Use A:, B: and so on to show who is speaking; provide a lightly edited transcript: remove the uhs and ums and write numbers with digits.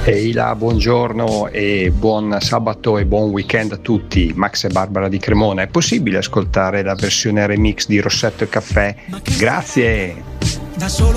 A: Ehi là, buongiorno e buon sabato e buon weekend a tutti. Max e Barbara di Cremona. È possibile ascoltare la versione remix di Rossetto e Caffè? Grazie!
B: Da solo